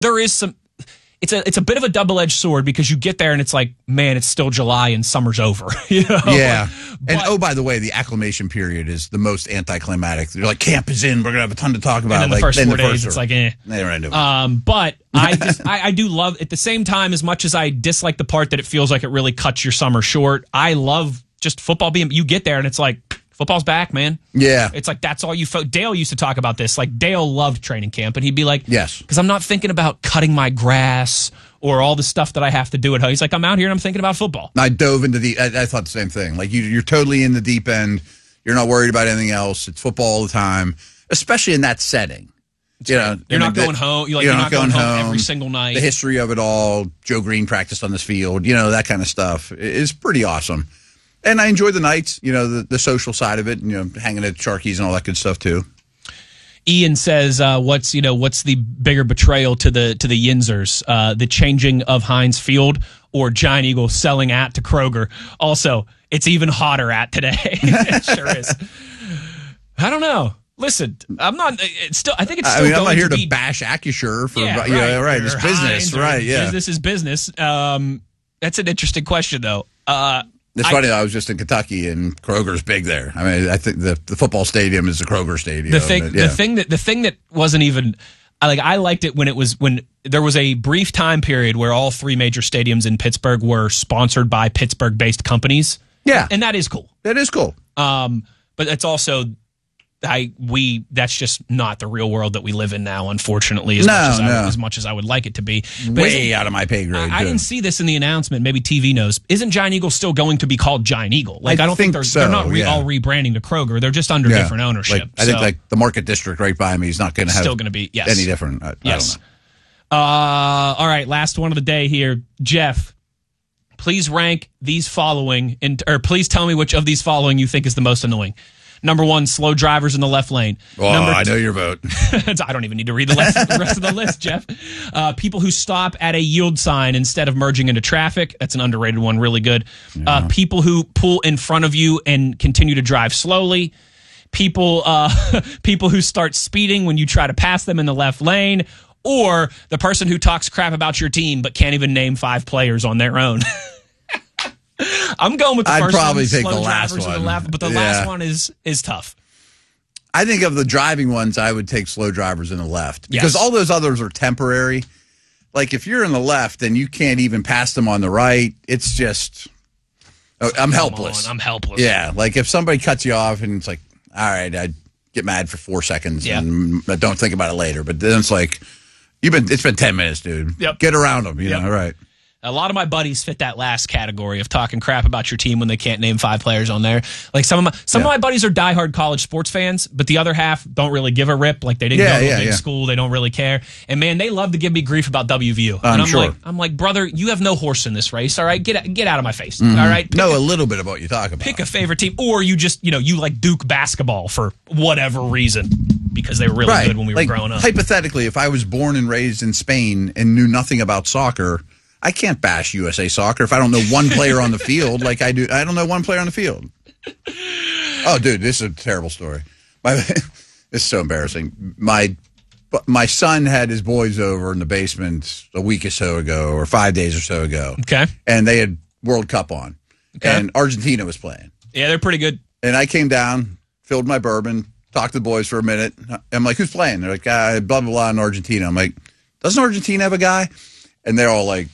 there is some. It's a bit of a double-edged sword because you get there and it's like, man, it's still July and summer's over. Yeah. And by the way, the acclimation period is the most anticlimactic. You're like, camp is in. We're gonna have a ton to talk about. And then the first 4 days, it's like, eh. But I do love, at the same time, as much as I dislike the part that it feels like it really cuts your summer short, I love just football being. You get there and it's like, football's back, man. Yeah. It's like, that's all you... Dale used to talk about this. Like, Dale loved training camp, and he'd be like... Yes. Because I'm not thinking about cutting my grass or all the stuff that I have to do at home. He's like, I'm out here and I'm thinking about football. I dove into I thought the same thing. Like, you're totally in the deep end. You're not worried about anything else. It's football all the time, especially in that setting. You're not going home. You're not going home every single night. The history of it all. Joe Green practiced on this field. That kind of stuff is pretty awesome. And I enjoy the nights, the social side of it, hanging at Sharky's and all that good stuff too. Ian says, what's the bigger betrayal to the Yinzers, the changing of Heinz Field or Giant Eagle selling at to Kroger? Also, it's even hotter at today. It sure is. I don't know. Listen, I'm not. It's still. I think it's. Still I'm not here to bash Acusure for right. It's business, right? Yeah, business is business. That's an interesting question, though. It's funny. I was just in Kentucky, and Kroger's big there. I mean, I think the football stadium is the Kroger stadium. The thing that wasn't even I liked it when there was a brief time period where all three major stadiums in Pittsburgh were sponsored by Pittsburgh-based companies. Yeah, and that is cool. That is cool. But it's also. That's just not the real world that we live in now, unfortunately, as much as I would like it to be. But way out of my pay grade. I didn't see this in the announcement. Maybe TV knows. Isn't Giant Eagle still going to be called Giant Eagle? Like, I don't think they're not all rebranding to Kroger. They're just under different ownership. I think the Market District right by me is not going to have any different. I don't know. All right, last one of the day here. Jeff, please rank these following, or please tell me which of these following you think is the most annoying. Number 1, slow drivers in the left lane. Oh, I know your vote. I don't even need to read the rest of the list, Jeff. People who stop at a yield sign instead of merging into traffic. That's an underrated one, really good. Yeah. People who pull in front of you and continue to drive slowly. People who start speeding when you try to pass them in the left lane. Or the person who talks crap about your team but can't even name 5 players on their own. I'm going with the first one. I'd probably take the last one. But the last one is tough. I think of the driving ones, I would take slow drivers in the left. Because all those others are temporary. Like, if you're in the left and you can't even pass them on the right, it's just, I'm helpless. I'm helpless. Yeah, like if somebody cuts you off and it's like, all right, I'd get mad for 4 seconds and don't think about it later. But then it's like, it's been 10 minutes, dude. Yep. Get around them, all right. A lot of my buddies fit that last category of talking crap about your team when they can't name 5 players on there. Like some of my buddies are diehard college sports fans, but the other half don't really give a rip. Like they didn't go to a big school, they don't really care. And man, they love to give me grief about WVU. And I'm like, brother, you have no horse in this race. All right, get out of my face. Mm-hmm. All right, know a little bit about what you talk about. Pick a favorite team, or you just you like Duke basketball for whatever reason because they were really good when we were growing up. Hypothetically, if I was born and raised in Spain and knew nothing about soccer, I can't bash USA Soccer if I don't know one player on the field like I do. I don't know one player on the field. Oh, dude, this is a terrible story. It's so embarrassing. My son had his boys over in the basement a week or so ago, or 5 days or so ago. Okay. And they had World Cup on. Okay. And Argentina was playing. Yeah, they're pretty good. And I came down, filled my bourbon, talked to the boys for a minute. I'm like, who's playing? They're like, blah, blah, blah, in Argentina. I'm like, doesn't Argentina have a guy? And they're all like,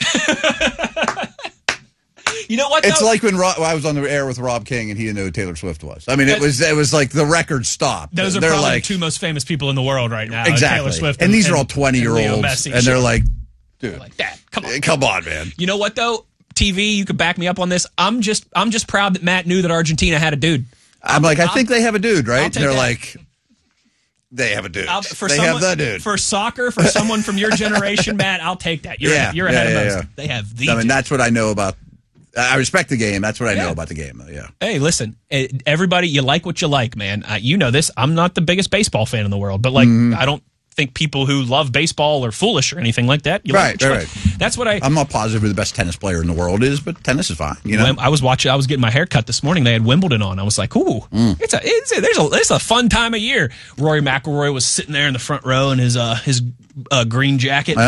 you know what? It's like when I was on the air with Rob King and he didn't know who Taylor Swift was. I mean, it was like the record stopped. Those are probably the 2 most famous people in the world right now. Exactly. Taylor Swift and these are all 20-year-olds, and they're like, dude, like that. Come on, man. You know what though? TV, you could back me up on this. I'm just proud that Matt knew that Argentina had a dude. I'm like, I think they have a dude, right? They're like, they have a dude. They have the dude. For soccer, for someone from your generation, Matt, I'll take that. You're ahead of most. Yeah. They have the dude. That's what I know about. I respect the game. That's what I know about the game, though, yeah. Hey, listen, everybody, you like what you like, man. You know this. I'm not the biggest baseball fan in the world, but, like, I don't think people who love baseball are foolish or anything like that. You Right. That's what I'm not positive who the best tennis player in the world is, but tennis is fine. You know, I was getting my hair cut this morning. They had Wimbledon on. I was like, ooh, it's a fun time of year. Rory McIlroy was sitting there in the front row in his green jacket.